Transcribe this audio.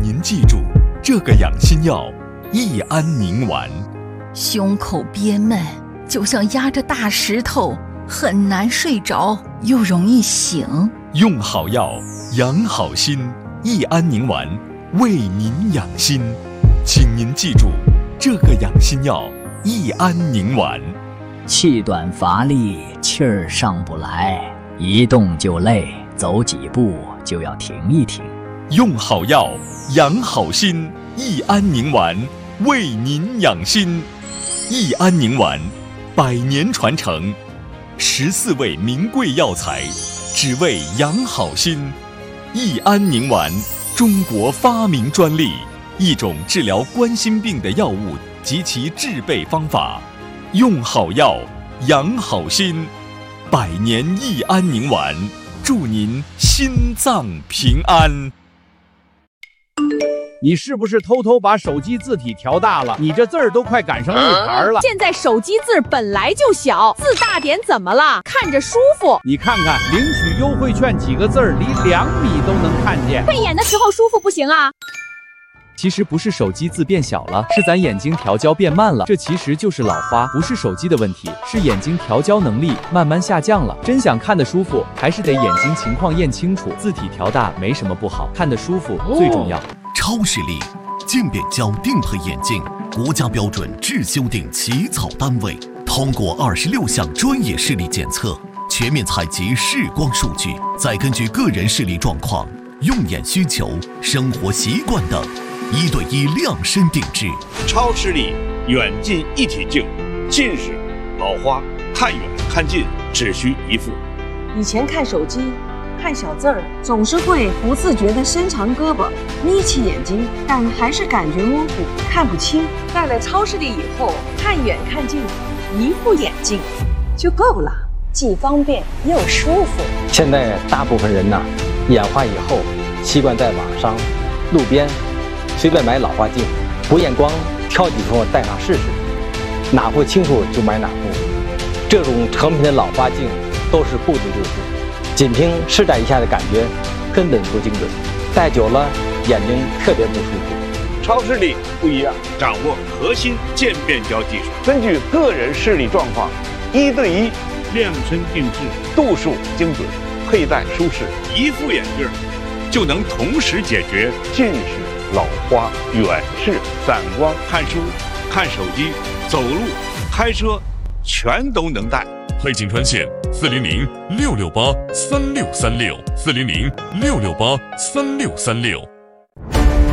您记住这个养心药益安宁丸。 胸口憋闷，就像压着大石头，很难睡着，又容易醒。 用好药，养好心，益安宁丸为您养心。请您记住这个养心药益安宁丸。 气短乏力，气儿上不来，一动就累，走几步就要停一停。 用好药，养好心，益安宁丸为您养心。益安宁丸100年传承，14味名贵药材，只为养好心。益安宁丸，中国发明专利，一种治疗冠心病的药物及其制备方法。用好药，养好心，100年益安宁丸，祝您心脏平安。 你是不是偷偷把手机字体调大了？你这字儿都快赶上路牌了。 现在手机字本来就小，字大点怎么了？看着舒服。 你看看领取优惠券几个字儿，离2米都能看见。 配眼的时候舒服不行啊？ 其实不是手机字变小了，是咱眼睛调焦变慢了。这其实就是老花，不是手机的问题，是眼睛调焦能力慢慢下降了。真想看得舒服，还是得眼睛情况验清楚。字体调大没什么不好，看得舒服最重要。 超视力渐变焦定配眼镜，国家标准制修订起草单位，通过26项专业视力检测，全面采集视光数据，再根据个人视力状况、用眼需求、生活习惯等，1对1量身定制。 超视力远近一体镜，近视、老花、看远看近只需一副。 以前看手机看小字儿，总是会不自觉地伸长胳膊，眯起眼睛，但还是感觉模糊，看不清。戴了超视力以后，看远看近，一副眼镜就够了，既方便又舒服。 现在大部分人眼花以后，习惯在网上、路边随便买老花镜，不验光，挑几副戴上试试，哪副清楚就买哪副。这种成品的老花镜都是不足之处，仅凭试戴一下的感觉根本不精准，戴久了眼睛特别不舒服。 超视力不一样，掌握核心渐变焦技术，根据个人视力状况，1对1量身定制，度数精准，佩戴舒适，一副眼镜就能同时解决近视、老花、远视、散光、看书、看手机、走路、开车，全都能戴。 配景专线400-668-3636，400-668-3636。